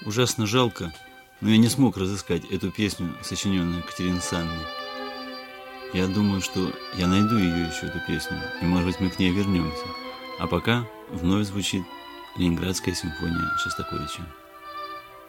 Ужасно жалко, но я не смог разыскать эту песню, сочиненную Катериной Санной. Я думаю, что я найду ее еще, эту песню, и, может быть, мы к ней вернемся. А пока вновь звучит Ленинградская симфония Шостаковича.